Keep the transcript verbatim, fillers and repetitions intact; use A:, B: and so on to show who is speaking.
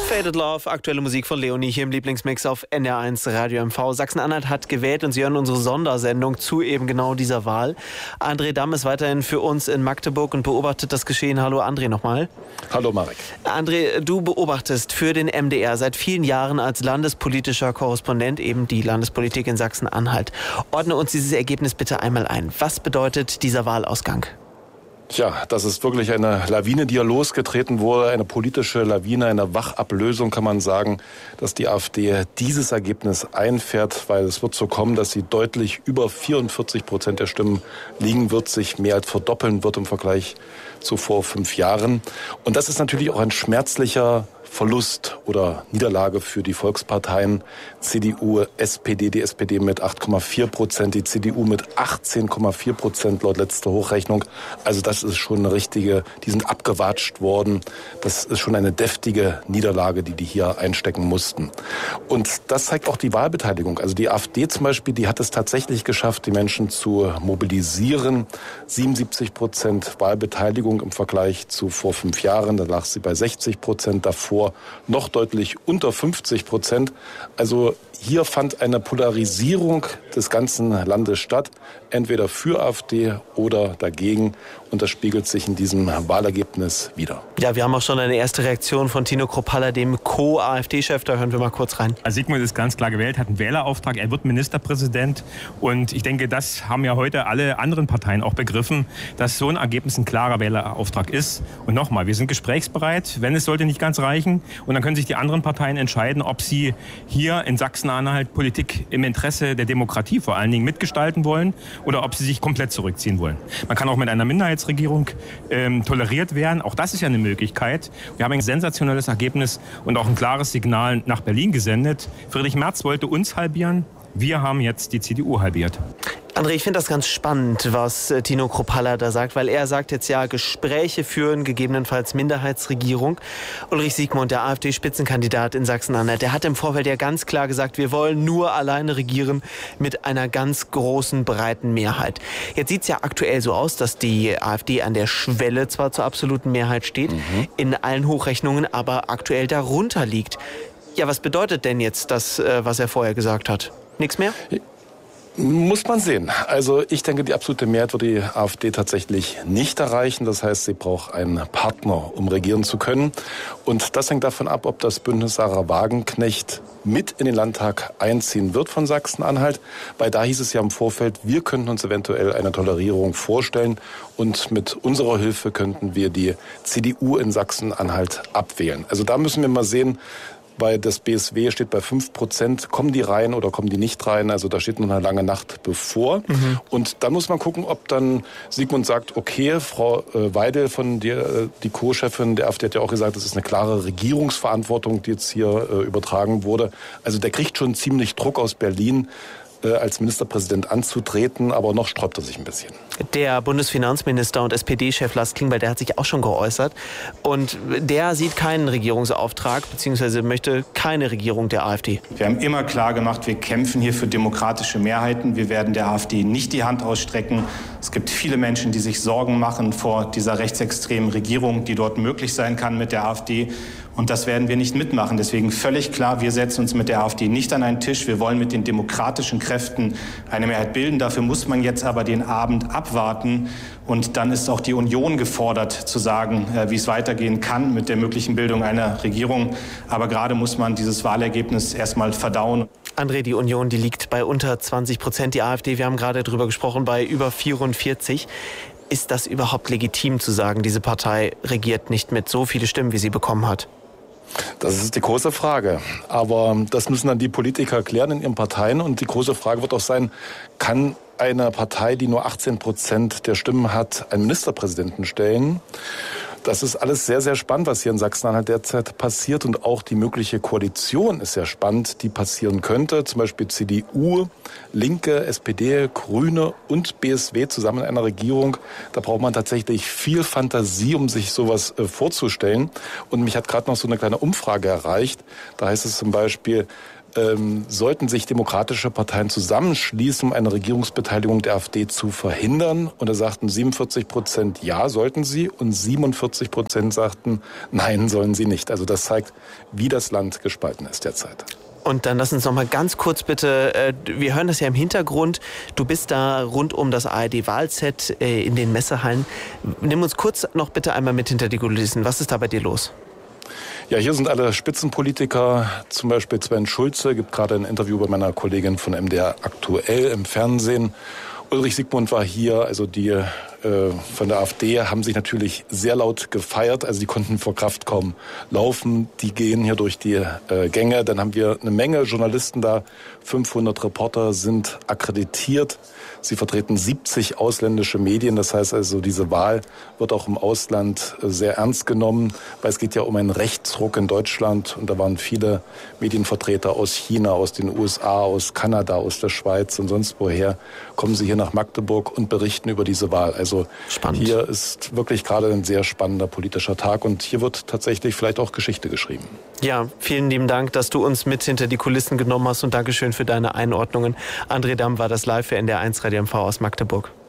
A: Faded Love, aktuelle Musik von Leonie hier im Lieblingsmix auf N R eins Radio M V. Sachsen-Anhalt hat gewählt und Sie hören unsere Sondersendung zu eben genau dieser Wahl. André Damm ist weiterhin für uns in Magdeburg und beobachtet das Geschehen. Hallo André nochmal.
B: Hallo Marek.
A: André, du beobachtest für den M D R seit vielen Jahren als landespolitischer Korrespondent eben die Landespolitik in Sachsen-Anhalt. Ordne uns dieses Ergebnis bitte einmal ein. Was bedeutet dieser Wahlausgang?
B: Tja, das ist wirklich eine Lawine, die hier losgetreten wurde, eine politische Lawine, eine Wachablösung, kann man sagen, dass die AfD dieses Ergebnis einfährt, weil es wird so kommen, dass sie deutlich über vierundvierzig Prozent der Stimmen liegen wird, sich mehr als verdoppeln wird im Vergleich zu vor fünf Jahren. Und das ist natürlich auch ein schmerzlicher Verlust oder Niederlage für die Volksparteien C D U, S P D, die S P D mit acht Komma vier Prozent, die C D U mit achtzehn Komma vier Prozent laut letzter Hochrechnung. Also das ist schon eine richtige, die sind abgewatscht worden. Das ist schon eine deftige Niederlage, die die hier einstecken mussten. Und das zeigt auch die Wahlbeteiligung. Also die AfD zum Beispiel, die hat es tatsächlich geschafft, die Menschen zu mobilisieren. siebenundsiebzig Prozent Wahlbeteiligung im Vergleich zu vor fünf Jahren. Da lag sie bei sechzig Prozent, davor noch deutlich unter fünfzig Prozent. Also hier fand eine Polarisierung des ganzen Landes statt, entweder für AfD oder dagegen. Und das spiegelt sich in diesem Wahlergebnis wider.
A: Ja, wir haben auch schon eine erste Reaktion von Tino Kruppalla, dem Co-AfD-Chef. Da hören wir mal kurz rein.
C: Also Sigmund ist ganz klar gewählt, hat einen Wählerauftrag, er wird Ministerpräsident. Und ich denke, das haben ja heute alle anderen Parteien auch begriffen, dass so ein Ergebnis ein klarer Wählerauftrag ist. Und nochmal, wir sind gesprächsbereit, wenn es sollte nicht ganz reichen. Und dann können sich die anderen Parteien entscheiden, ob sie hier in Sachsen-Anhalt Politik im Interesse der Demokratie vor allen Dingen mitgestalten wollen oder ob sie sich komplett zurückziehen wollen. Man kann auch mit einer Minderheitsregierung ähm, toleriert werden. Auch das ist ja eine Möglichkeit. Wir haben ein sensationelles Ergebnis und auch ein klares Signal nach Berlin gesendet. Friedrich Merz wollte uns halbieren. Wir haben jetzt die C D U halbiert.
A: André, ich finde das ganz spannend, was Tino Kruppalla da sagt, weil er sagt jetzt ja, Gespräche führen, gegebenenfalls Minderheitsregierung. Ulrich Siegmund, der AfD-Spitzenkandidat in Sachsen-Anhalt, der hat im Vorfeld ja ganz klar gesagt, wir wollen nur alleine regieren mit einer ganz großen, breiten Mehrheit. Jetzt sieht es ja aktuell so aus, dass die AfD an der Schwelle zwar zur absoluten Mehrheit steht, mhm. in allen Hochrechnungen aber aktuell darunter liegt. Ja, was bedeutet denn jetzt das, was er vorher gesagt hat? Nichts mehr?
B: Muss man sehen. Also ich denke, die absolute Mehrheit wird die AfD tatsächlich nicht erreichen. Das heißt, sie braucht einen Partner, um regieren zu können. Und das hängt davon ab, ob das Bündnis Sarah Wagenknecht mit in den Landtag einziehen wird von Sachsen-Anhalt. Weil da hieß es ja im Vorfeld, wir könnten uns eventuell eine Tolerierung vorstellen. Und mit unserer Hilfe könnten wir die C D U in Sachsen-Anhalt abwählen. Also da müssen wir mal sehen, weil das B S W steht bei fünf Prozent. Kommen die rein oder kommen die nicht rein? Also da steht noch eine lange Nacht bevor. Mhm. Und dann muss man gucken, ob dann Sigmund sagt, okay, Frau Weidel, von der, die Co-Chefin der AfD, hat ja auch gesagt, das ist eine klare Regierungsverantwortung, die jetzt hier übertragen wurde. Also der kriegt schon ziemlich Druck aus Berlin, als Ministerpräsident anzutreten, aber noch sträubt er sich ein bisschen.
A: Der Bundesfinanzminister und S P D-Chef Lars Klingbeil, der hat sich auch schon geäußert und der sieht keinen Regierungsauftrag bzw. möchte keine Regierung der AfD.
D: Wir haben immer klar gemacht, wir kämpfen hier für demokratische Mehrheiten. Wir werden der AfD nicht die Hand ausstrecken. Es gibt viele Menschen, die sich Sorgen machen vor dieser rechtsextremen Regierung, die dort möglich sein kann mit der AfD. Und das werden wir nicht mitmachen. Deswegen völlig klar, wir setzen uns mit der AfD nicht an einen Tisch. Wir wollen mit den demokratischen Kräften eine Mehrheit bilden. Dafür muss man jetzt aber den Abend abwarten. Und dann ist auch die Union gefordert, zu sagen, wie es weitergehen kann mit der möglichen Bildung einer Regierung. Aber gerade muss man dieses Wahlergebnis erstmal verdauen.
A: André, die Union, die liegt bei unter zwanzig Prozent. Die AfD, wir haben gerade drüber gesprochen, bei über vierundvierzig. Ist das überhaupt legitim zu sagen, diese Partei regiert nicht mit so vielen Stimmen, wie sie bekommen hat?
B: Das ist die große Frage. Aber das müssen dann die Politiker klären in ihren Parteien. Und die große Frage wird auch sein, kann eine Partei, die nur achtzehn Prozent der Stimmen hat, einen Ministerpräsidenten stellen? Das ist alles sehr, sehr spannend, was hier in Sachsen-Anhalt derzeit passiert. Und auch die mögliche Koalition ist sehr spannend, die passieren könnte. Zum Beispiel C D U, Linke, S P D, Grüne und B S W zusammen in einer Regierung. Da braucht man tatsächlich viel Fantasie, um sich sowas äh, vorzustellen. Und mich hat gerade noch so eine kleine Umfrage erreicht. Da heißt es zum Beispiel, ähm, sollten sich demokratische Parteien zusammenschließen, um eine Regierungsbeteiligung der AfD zu verhindern. Und da sagten siebenundvierzig Prozent ja, sollten sie, und siebenundvierzig Prozent sagten nein, sollen sie nicht. Also das zeigt, wie das Land gespalten ist derzeit.
A: Und dann lass uns noch mal ganz kurz bitte, äh, wir hören das ja im Hintergrund, du bist da rund um das A R D-Wahlset äh, in den Messehallen. Nimm uns kurz noch bitte einmal mit hinter die Kulissen. Was ist da bei dir los?
B: Ja, hier sind alle Spitzenpolitiker, zum Beispiel Sven Schulze, gibt gerade ein Interview bei meiner Kollegin von M D R aktuell im Fernsehen. Ulrich Siegmund war hier, also die äh, von der AfD haben sich natürlich sehr laut gefeiert, also die konnten vor Kraft kaum laufen, die gehen hier durch die äh, Gänge. Dann haben wir eine Menge Journalisten da, fünfhundert Reporter sind akkreditiert. Sie vertreten siebzig ausländische Medien, das heißt also, diese Wahl wird auch im Ausland sehr ernst genommen, weil es geht ja um einen Rechtsruck in Deutschland und da waren viele Medienvertreter aus China, aus den U S A, aus Kanada, aus der Schweiz und sonst woher, kommen sie hier nach Magdeburg und berichten über diese Wahl. Also spannend. Hier ist wirklich gerade ein sehr spannender politischer Tag und hier wird tatsächlich vielleicht auch Geschichte geschrieben.
A: Ja, vielen lieben Dank, dass du uns mit hinter die Kulissen genommen hast und Dankeschön für deine Einordnungen. André Damm war das live für N D R eins Radio M V aus Magdeburg.